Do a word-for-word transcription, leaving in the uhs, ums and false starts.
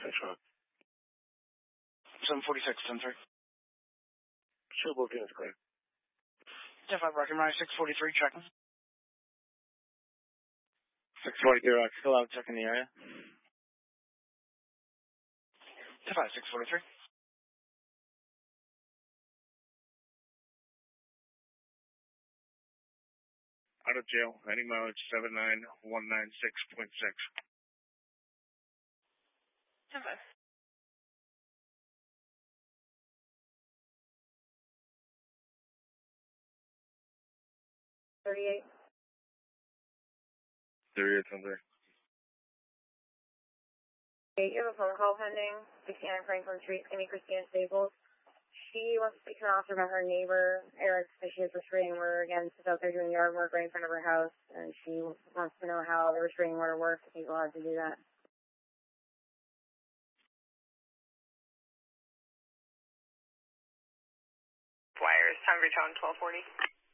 Thanks, Rob. seven forty-six, ten three. Sure, both units clear. ten five, recognize six forty-three, checking. six forty-three, Rock, still out, checking the area. ten five, six forty-three. Out of jail, heading mileage seven nine one nine six point six. ten five. thirty-eight. thirty-eight, ten three. Okay, you have a phone call pending. sixty-nine Franklin Street, it's going to be Christina Staples. She wants to speak to an officer about her neighbor, Eric, because she has a restraining order against us out there doing yard work right in front of her house, and she wants to know how the restraining order works, if he's allowed to do that. Wires, Hungry Town, twelve forty.